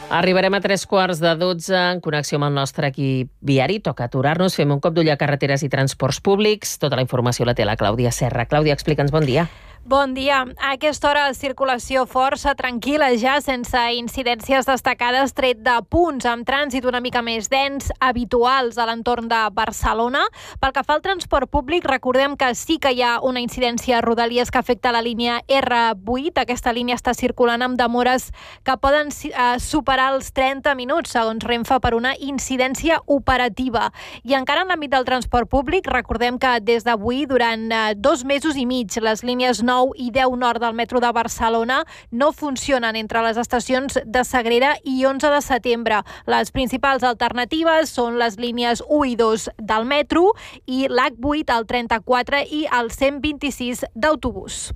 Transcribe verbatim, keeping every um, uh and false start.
Arribarem a tres quarts de dotze en connexió amb el nostre equip viari. Toca aturar-nos, fem un cop d'ull a carreteres i transports públics. Tota la informació la té la Clàudia Serra. Clàudia, explica'ns, bon dia. Bon dia. A aquesta hora, circulació força tranquil·la ja, sense incidències destacades, tret de punts amb trànsit una mica més dens, habituals a l'entorn de Barcelona. Pel que fa al transport públic, recordem que sí que hi ha una incidència a Rodalies que afecta la línia erre vuit. Aquesta línia està circulant amb demores que poden eh, superar els trenta minuts, segons Renfe, per una incidència operativa. I encara en l'àmbit del transport públic, recordem que des d'avui, durant eh, dos mesos i mig, les línies nou i deu nord del metro de Barcelona no funcionen entre les estacions de Sagrera i onze de setembre. Les principals alternatives són les línies u i dos del metro i l'hac vuit, el trenta-quatre i el cent vint-i-sis d'autobús.